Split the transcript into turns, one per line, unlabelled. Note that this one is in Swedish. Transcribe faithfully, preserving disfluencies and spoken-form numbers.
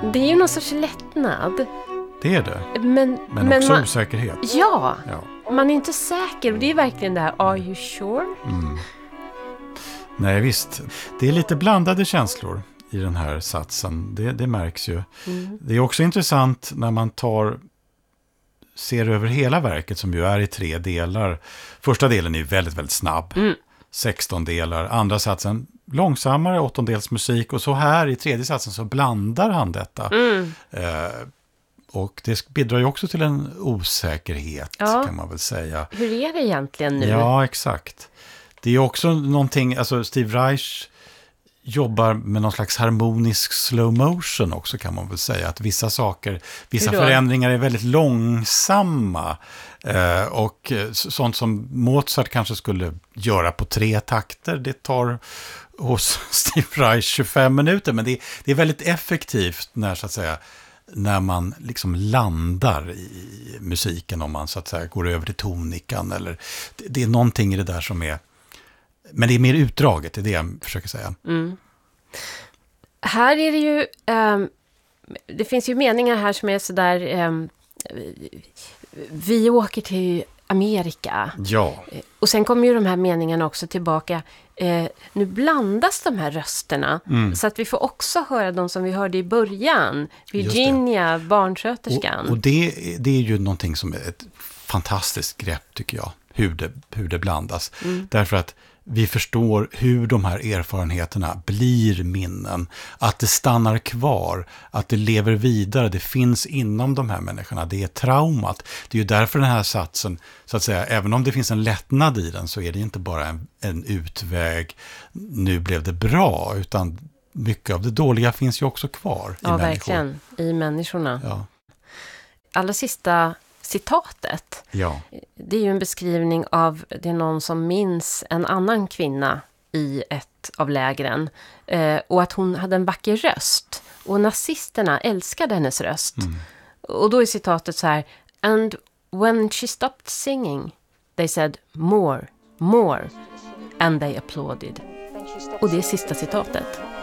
Det är ju någon sorts lättnad.
Det är det.
Men,
men,
men
också
man,
osäkerhet.
Ja,
ja,
man är inte säker. Och det är verkligen det här, are you sure?
Mm. Nej, visst. Det är lite blandade känslor i den här satsen. Det, det märks ju. Mm. Det är också intressant när man tar ser över hela verket som ju är i tre delar. Första delen är väldigt, väldigt snabb. Mm. sexton delar. Andra satsen långsammare, åttondels musik. Och så här i tredje satsen så blandar han detta. Mm. Eh, och det bidrar ju också till en osäkerhet, ja, kan man väl säga.
Hur är det egentligen nu?
Ja, exakt. Det är också någonting, alltså Steve Reich jobbar med någon slags harmonisk slow motion också, kan man väl säga. Att vissa saker, vissa förändringar är väldigt långsamma. Eh, och sånt som Mozart kanske skulle göra på tre takter, det tar hos Steve Reich tjugofem minuter. Men det, det är väldigt effektivt när, så att säga, när man liksom landar i musiken, om man så att säga går över till tonikan. Eller, det, det är någonting i det där som är... Men det är mer utdraget, det är det jag försöker säga. Mm.
Här är det ju... Um, det finns ju meningar här som är sådär... Um, vi åker till Amerika.
Ja.
Och sen kommer ju de här meningarna också tillbaka. Uh, nu blandas de här rösterna. Mm. Så att vi får också höra de som vi hörde i början. Virginia, barnsköterskan.
Och, och det, det är ju någonting som är ett fantastiskt grepp, tycker jag. Hur det, hur det blandas. Mm. Därför att vi förstår hur de här erfarenheterna blir minnen. Att det stannar kvar. Att det lever vidare. Det finns inom de här människorna. Det är traumat. Det är ju därför den här satsen, så att säga, även om det finns en lättnad i den, så är det inte bara en, en utväg. Nu blev det bra. Utan mycket av det dåliga finns ju också kvar i
ja,
människor.
Verkligen. I människorna.
Ja.
Allra sista... citatet.
Ja.
Det är ju en beskrivning av, det är någon som minns en annan kvinna i ett av lägren. Eh, och att hon hade en vacker röst. Och nazisterna älskade hennes röst. Mm. Och då är citatet så här: and when she stopped singing, they said more, more, and they applauded. Och det är sista citatet.